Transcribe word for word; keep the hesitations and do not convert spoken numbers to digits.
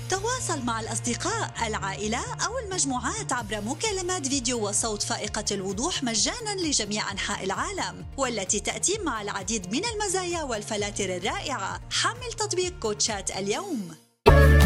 تواصل مع الأصدقاء، العائلة أو المجموعات عبر مكالمات فيديو وصوت فائقة الوضوح مجاناً لجميع أنحاء العالم، والتي تأتي مع العديد من المزايا والفلاتر الرائعة. حمل تطبيق كوتشات اليوم.